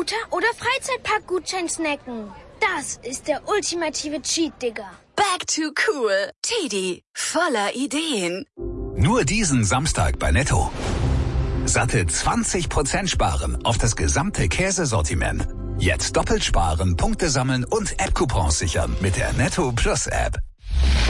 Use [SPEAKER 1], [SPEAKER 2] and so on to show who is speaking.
[SPEAKER 1] Scooter oder Freizeitpark-Gutschein snacken. Das ist der ultimative Cheat, Digga.
[SPEAKER 2] Back to cool. Teddy, voller Ideen.
[SPEAKER 3] Nur diesen Samstag bei Netto. Satte 20% sparen auf das gesamte Käsesortiment. Jetzt doppelt sparen, Punkte sammeln und App-Coupons sichern mit der Netto Plus App.